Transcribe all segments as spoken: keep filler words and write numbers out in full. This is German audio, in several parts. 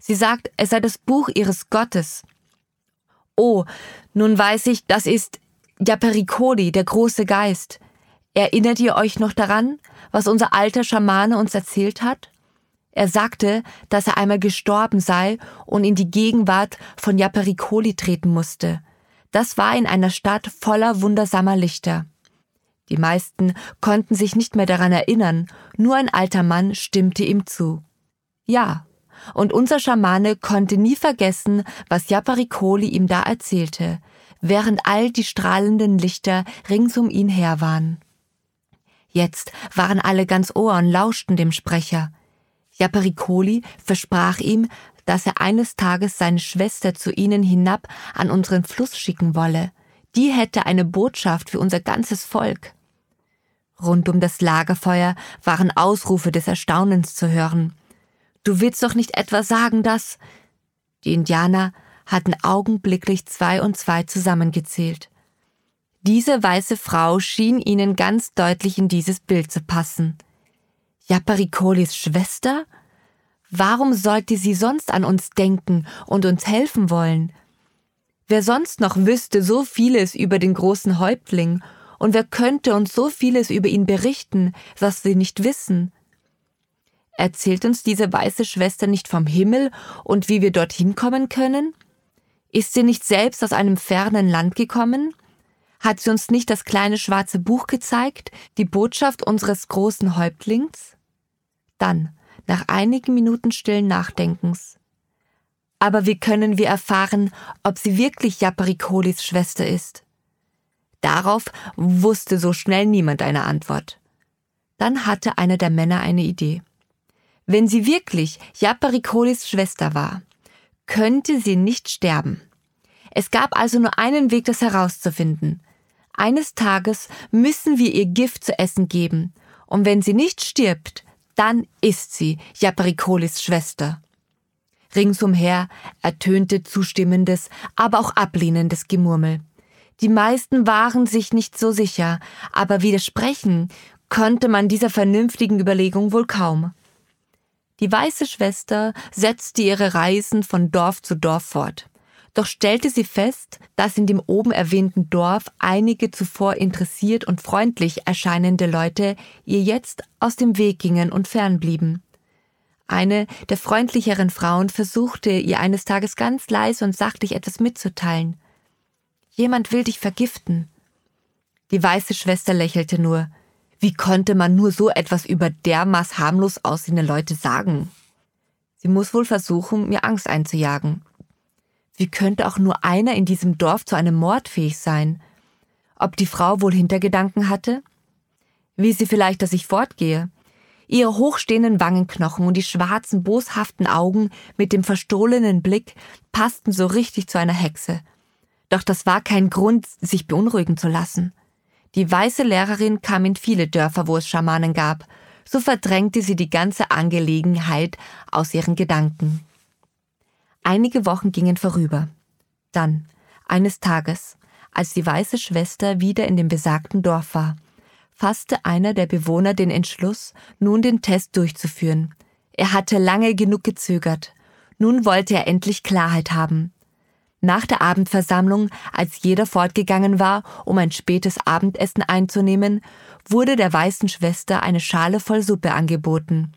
Sie sagt, es sei das Buch ihres Gottes. Oh, nun weiß ich, das ist Yaperikoli, der große Geist. Erinnert ihr euch noch daran, was unser alter Schamane uns erzählt hat? Er sagte, dass er einmal gestorben sei und in die Gegenwart von Yaperikoli treten musste. Das war in einer Stadt voller wundersamer Lichter. Die meisten konnten sich nicht mehr daran erinnern, nur ein alter Mann stimmte ihm zu. Ja, und unser Schamane konnte nie vergessen, was Yaperikoli ihm da erzählte, während all die strahlenden Lichter rings um ihn her waren. Jetzt waren alle ganz Ohr und lauschten dem Sprecher. Yaperikoli versprach ihm, dass er eines Tages seine Schwester zu ihnen hinab an unseren Fluss schicken wolle. Die hätte eine Botschaft für unser ganzes Volk. Rund um das Lagerfeuer waren Ausrufe des Erstaunens zu hören. »Du willst doch nicht etwa sagen, dass…« Die Indianer hatten augenblicklich zwei und zwei zusammengezählt. Diese weiße Frau schien ihnen ganz deutlich in dieses Bild zu passen. Yaperikolis Schwester? Warum sollte sie sonst an uns denken und uns helfen wollen? Wer sonst noch wüsste so vieles über den großen Häuptling, und wer könnte uns so vieles über ihn berichten, was wir nicht wissen? Erzählt uns diese weiße Schwester nicht vom Himmel und wie wir dorthin kommen können? Ist sie nicht selbst aus einem fernen Land gekommen? Hat sie uns nicht das kleine schwarze Buch gezeigt, die Botschaft unseres großen Häuptlings? Dann, nach einigen Minuten stillen Nachdenkens: Aber wie können wir erfahren, ob sie wirklich Yaperikolis Schwester ist? Darauf wusste so schnell niemand eine Antwort. Dann hatte einer der Männer eine Idee. Wenn sie wirklich Yaperikolis Schwester war, könnte sie nicht sterben. Es gab also nur einen Weg, das herauszufinden. Eines Tages müssen wir ihr Gift zu essen geben, und wenn sie nicht stirbt, dann ist sie Yaperikolis Schwester. Ringsumher ertönte zustimmendes, aber auch ablehnendes Gemurmel. Die meisten waren sich nicht so sicher, aber widersprechen konnte man dieser vernünftigen Überlegung wohl kaum. Die weiße Schwester setzte ihre Reisen von Dorf zu Dorf fort. Doch stellte sie fest, dass in dem oben erwähnten Dorf einige zuvor interessiert und freundlich erscheinende Leute ihr jetzt aus dem Weg gingen und fernblieben. Eine der freundlicheren Frauen versuchte, ihr eines Tages ganz leise und sachlich etwas mitzuteilen. »Jemand will dich vergiften.« Die weiße Schwester lächelte nur. Wie konnte man nur so etwas über dermaßen harmlos aussehende Leute sagen? Sie muss wohl versuchen, mir Angst einzujagen. Wie könnte auch nur einer in diesem Dorf zu einem Mord fähig sein? Ob die Frau wohl Hintergedanken hatte? Will sie vielleicht, dass ich fortgehe? Ihre hochstehenden Wangenknochen und die schwarzen, boshaften Augen mit dem verstohlenen Blick passten so richtig zu einer Hexe. Doch das war kein Grund, sich beunruhigen zu lassen. Die weiße Lehrerin kam in viele Dörfer, wo es Schamanen gab. So verdrängte sie die ganze Angelegenheit aus ihren Gedanken. Einige Wochen gingen vorüber. Dann, eines Tages, als die weiße Schwester wieder in dem besagten Dorf war, fasste einer der Bewohner den Entschluss, nun den Test durchzuführen. Er hatte lange genug gezögert. Nun wollte er endlich Klarheit haben. Nach der Abendversammlung, als jeder fortgegangen war, um ein spätes Abendessen einzunehmen, wurde der weißen Schwester eine Schale voll Suppe angeboten.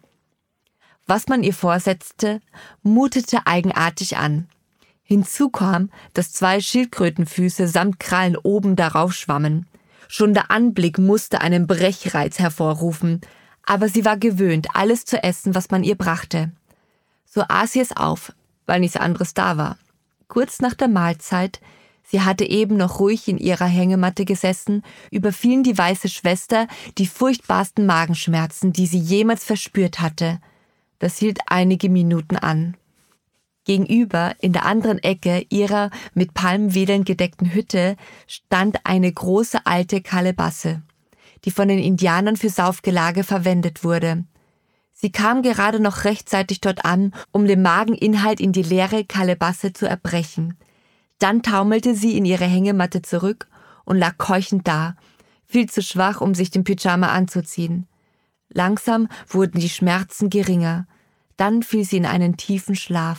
Was man ihr vorsetzte, mutete eigenartig an. Hinzu kam, dass zwei Schildkrötenfüße samt Krallen oben darauf schwammen. Schon der Anblick musste einen Brechreiz hervorrufen, aber sie war gewöhnt, alles zu essen, was man ihr brachte. So aß sie es auf, weil nichts anderes da war. Kurz nach der Mahlzeit, sie hatte eben noch ruhig in ihrer Hängematte gesessen, überfielen die weiße Schwester die furchtbarsten Magenschmerzen, die sie jemals verspürt hatte. Das hielt einige Minuten an. Gegenüber, in der anderen Ecke ihrer mit Palmwedeln gedeckten Hütte, stand eine große alte Kalebasse, die von den Indianern für Saufgelage verwendet wurde. Sie kam gerade noch rechtzeitig dort an, um den Mageninhalt in die leere Kalebasse zu erbrechen. Dann taumelte sie in ihre Hängematte zurück und lag keuchend da, viel zu schwach, um sich den Pyjama anzuziehen. Langsam wurden die Schmerzen geringer. Dann fiel sie in einen tiefen Schlaf.